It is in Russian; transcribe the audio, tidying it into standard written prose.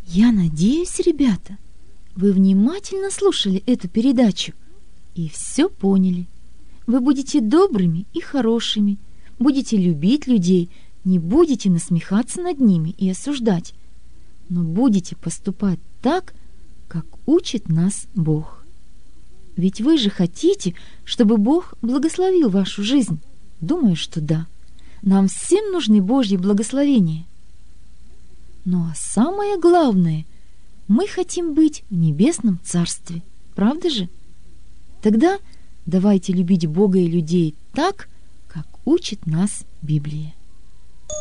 Я надеюсь, ребята, вы внимательно слушали эту передачу и все поняли. Вы будете добрыми и хорошими, будете любить людей, не будете насмехаться над ними и осуждать, но будете поступать так, как учит нас Бог. Ведь вы же хотите, чтобы Бог благословил вашу жизнь? Думаю, что да. Нам всем нужны Божьи благословения. Ну а самое главное, мы хотим быть в небесном царстве. Правда же? Тогда давайте любить Бога и людей так, как учит нас Библия.